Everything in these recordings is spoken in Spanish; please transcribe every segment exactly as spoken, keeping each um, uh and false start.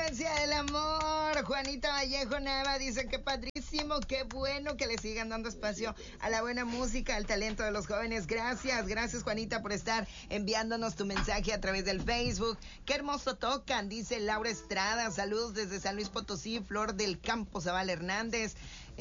Esencia del amor. Juanita Vallejo Nava dice que padrísimo, qué bueno que le sigan dando espacio a la buena música, al talento de los jóvenes. Gracias, gracias Juanita por estar enviándonos tu mensaje a través del Facebook. Qué hermoso tocan, dice Laura Estrada. Saludos desde San Luis Potosí, Flor del Campo, Zaval Hernández.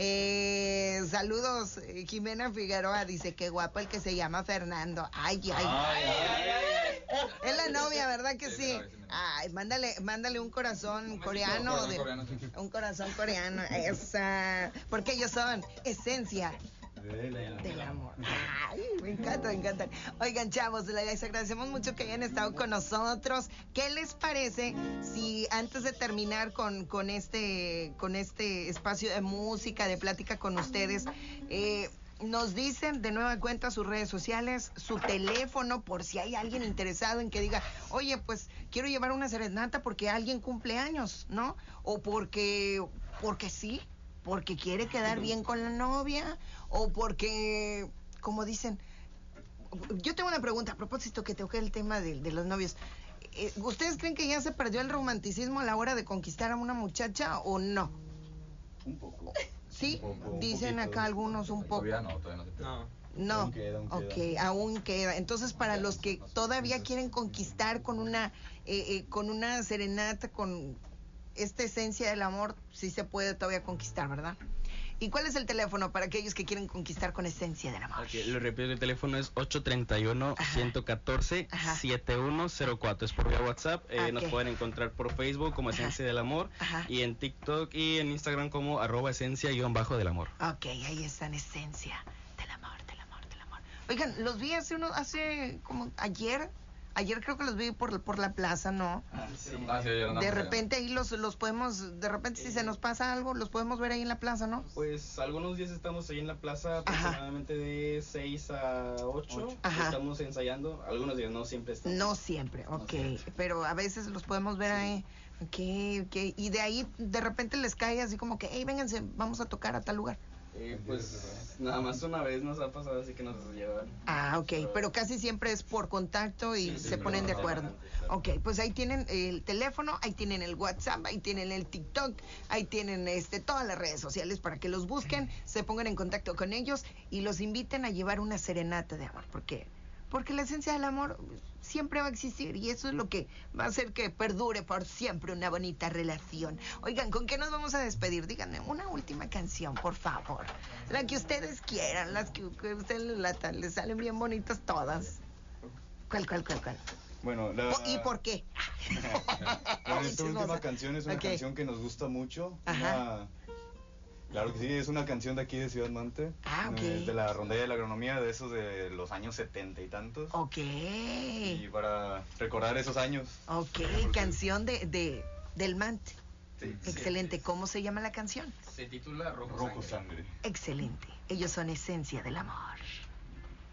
Eh, saludos, eh, Jimena Figueroa dice que guapo el que se llama Fernando. Ay, ay, ay, ay, ay. Es la novia, ¿verdad que sí? Ay, mándale, mándale un corazón coreano, de, un corazón coreano, esa, porque ellos son esencia del amor. Ay, me encanta, me encanta. Oigan, chavos, les agradecemos mucho que hayan estado con nosotros. ¿Qué les parece si antes de terminar con, con este, con este espacio de música, de plática con ustedes, eh, nos dicen de nueva cuenta sus redes sociales, su teléfono, por si hay alguien interesado en que diga, oye, pues quiero llevar una serenata porque alguien cumple años, ¿no? O porque, porque sí, porque quiere quedar bien con la novia, o porque, como dicen, yo tengo una pregunta a propósito que toqué el tema de, de los novios. Eh, ¿Ustedes creen que ya se perdió el romanticismo a la hora de conquistar a una muchacha o no? Un poco. ¿Sí? Un poco, Dicen un acá algunos un poco. Todavía no, todavía no se No. No, aún queda, aún ok, queda. aún queda. Entonces, para los que todavía quieren conquistar con una, eh, eh, con una serenata, con esta esencia del amor, sí se puede todavía conquistar, ¿verdad? ¿Y cuál es el teléfono para aquellos que quieren conquistar con esencia del amor? Okay, lo repito, el teléfono es ocho tres uno, uno uno cuatro, siete uno cero cuatro. Es por vía WhatsApp. Eh, okay. Nos pueden encontrar por Facebook como Ajá. Esencia del Amor. Ajá. Y en TikTok y en Instagram como arroba esencia guión bajo del amor. Ok, ahí están, esencia del amor, del amor, del amor. Oigan, los vi hace uno, hace como ayer, ayer creo que los vi por, por la plaza, ¿no? Ah, sí. Ah, sí, yo no De sé. repente ahí los, los podemos, de repente si se nos pasa algo, los podemos ver ahí en la plaza, ¿no? Pues algunos días estamos ahí en la plaza aproximadamente de seis a ocho. Ajá. Estamos ensayando. Algunos días no siempre estamos. No siempre, ok, No siempre. pero a veces los podemos ver Sí. ahí, ok, ok, y de ahí de repente les cae así como que, hey, vénganse, vamos a tocar a tal lugar. Eh, pues nada más una vez nos ha pasado así que nos llevan. Ah, ok, pero casi siempre es por contacto y Sí, sí, se ponen de pero acuerdo. adelante, claro. Ok, pues ahí tienen el teléfono, ahí tienen el WhatsApp, ahí tienen el TikTok, ahí tienen este todas las redes sociales para que los busquen, se pongan en contacto con ellos y los inviten a llevar una serenata de amor, porque porque la esencia del amor siempre va a existir y eso es lo que va a hacer que perdure por siempre una bonita relación. Oigan, ¿con qué nos vamos a despedir? Díganme una última canción, por favor. La que ustedes quieran, las que, que ustedes les latan, les salen bien bonitas todas. ¿Cuál, cuál, cuál, cuál? Bueno, la... ¿Y por qué? Bueno, esta última Chismosa. canción es una Okay. canción que nos gusta mucho. Ajá. Una... Claro que sí, es una canción de aquí de Ciudad Mante. Ah, ok. Es de la rondalla de la agronomía, de esos de los años setenta y tantos. Ok. Y para recordar esos años. Ok, canción de, de del Mante. Sí, Excelente. ¿Cómo se llama la canción? Se titula Rojo, Rojo Sangre. Sangre. Excelente. Ellos son esencia del amor.